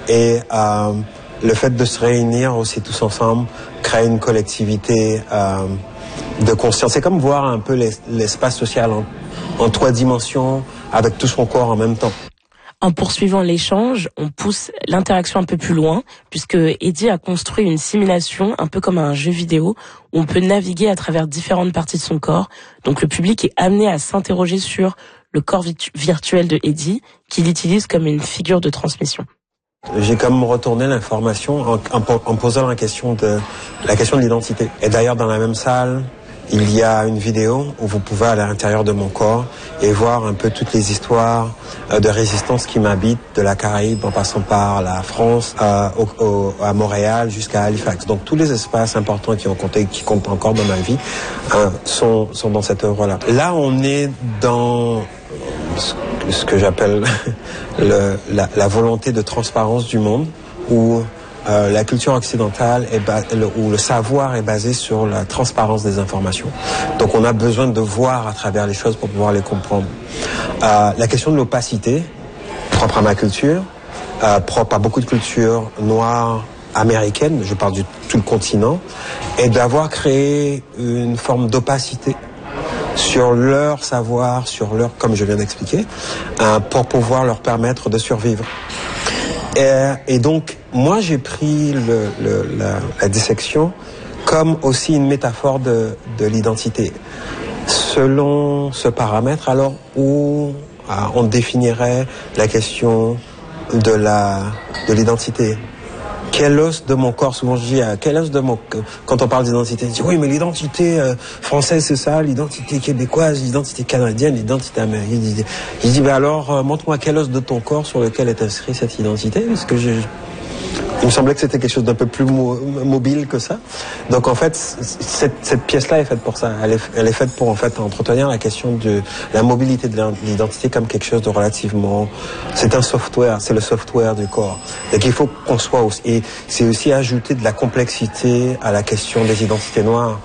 Et le fait de se réunir aussi tous ensemble crée une collectivité de conscience. C'est comme voir un peu l'espace social en 3 dimensions avec tout son corps en même temps. En poursuivant l'échange, on pousse l'interaction un peu plus loin, puisque Eddie a construit une simulation, un peu comme un jeu vidéo, où on peut naviguer à travers différentes parties de son corps. Donc le public est amené à s'interroger sur le corps virtuel de Eddie, qu'il utilise comme une figure de transmission. J'ai comme retourné l'information en posant la question de l'identité. Et d'ailleurs, dans la même salle, il y a une vidéo où vous pouvez aller à l'intérieur de mon corps et voir un peu toutes les histoires de résistance qui m'habitent, de la Caraïbe en passant par la France, à Montréal jusqu'à Halifax. Donc tous les espaces importants qui comptent encore dans ma vie sont dans cette œuvre-là. Là, on est dans ce que j'appelle la volonté de transparence du monde, où la culture occidentale où le savoir est basé sur la transparence des informations. Donc on a besoin de voir à travers les choses pour pouvoir les comprendre. La question de l'opacité, propre à ma culture, propre à beaucoup de cultures noires américaines, je parle de tout le continent, est d'avoir créé une forme d'opacité sur leur savoir, comme je viens d'expliquer, pour pouvoir leur permettre de survivre. Et donc, moi, j'ai pris la dissection comme aussi une métaphore de l'identité. Selon ce paramètre, alors, où on définirait la question de l'identité. Quel os de mon corps, souvent je dis, quand on parle d'identité, je dis oui, mais l'identité française c'est ça, l'identité québécoise, l'identité canadienne, l'identité américaine. Je dis, alors, montre-moi quel os de ton corps sur lequel est inscrite cette identité, parce que il me semblait que c'était quelque chose d'un peu plus mobile que ça. Donc en fait, cette pièce-là est faite pour ça. Elle est faite pour en fait entretenir la question de la mobilité de l'identité comme quelque chose de relativement. C'est un software, c'est le software du corps. Donc il faut qu'on soit aussi. Et c'est aussi ajouter de la complexité à la question des identités noires.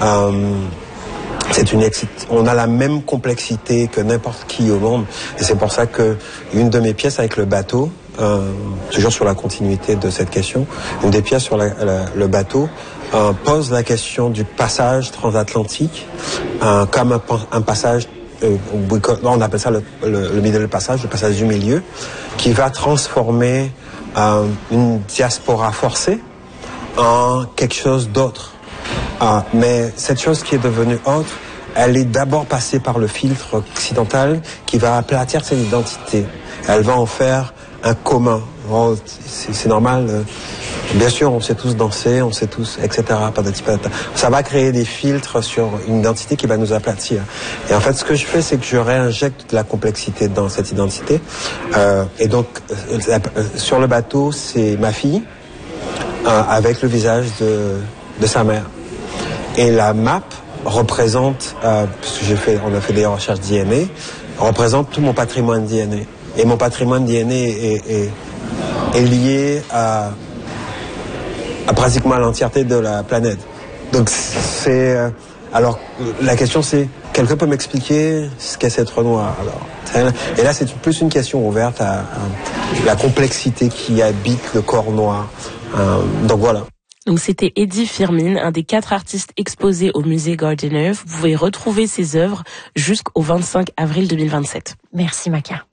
On a la même complexité que n'importe qui au monde. Et c'est pour ça que une de mes pièces avec le bateau, toujours sur la continuité de cette question, une des pièces sur le bateau pose la question du passage transatlantique comme un passage, on appelle ça le middle passage, le passage du milieu, qui va transformer une diaspora forcée en quelque chose d'autre. Mais cette chose qui est devenue autre, elle est d'abord passée par le filtre occidental qui va aplatir cette identité. Elle va en faire un commun. Oh, c'est normal. Bien sûr, on sait tous danser, on sait tous, etc. Patati patata. Ça va créer des filtres sur une identité qui va nous aplatir. Et en fait, ce que je fais, c'est que je réinjecte de la complexité dans cette identité. Et donc, sur le bateau, c'est ma fille avec le visage de sa mère. Et la map représente, parce que on a fait des recherches DNA, représente tout mon patrimoine DNA. Et mon patrimoine DNA est lié à pratiquement l'entièreté de la planète. Donc alors la question c'est, quelqu'un peut m'expliquer ce qu'est cette trou noir alors? Et là c'est plus une question ouverte à la complexité qui habite le corps noir. Donc voilà. Donc c'était Eddie Firmin, un des 4 artistes exposés au musée Gardiner. Vous pouvez retrouver ses œuvres jusqu'au 25 avril 2027. Merci Maca.